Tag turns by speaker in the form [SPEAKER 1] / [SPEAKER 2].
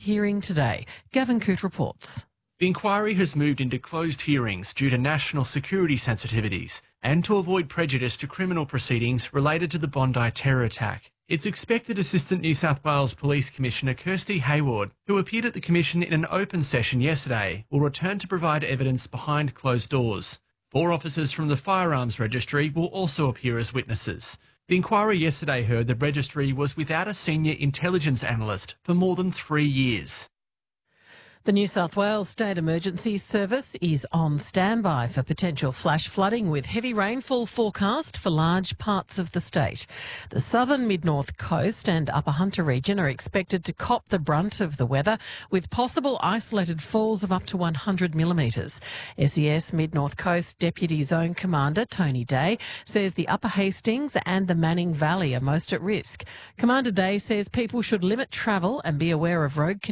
[SPEAKER 1] hearing today. Gavin Coote reports.
[SPEAKER 2] The inquiry has moved into closed hearings due to national security sensitivities and to avoid prejudice to criminal proceedings related to the Bondi terror attack. It's expected Assistant New South Wales Police Commissioner Kirsty Hayward, who appeared at the Commission in an open session yesterday, will return to provide evidence behind closed doors. 4 officers from the Firearms Registry will also appear as witnesses. The inquiry yesterday heard the registry was without a senior intelligence analyst for more than 3 years.
[SPEAKER 1] The New South Wales State Emergency Service is on standby for potential flash flooding with heavy rainfall forecast for large parts of the state. The southern mid-north coast and upper Hunter region are expected to cop the brunt of the weather with possible isolated falls of up to 100 millimetres. SES Mid-North Coast Deputy Zone Commander Tony Day says the Upper Hastings and the Manning Valley are most at risk. Commander Day says people should limit travel and be aware of road conditions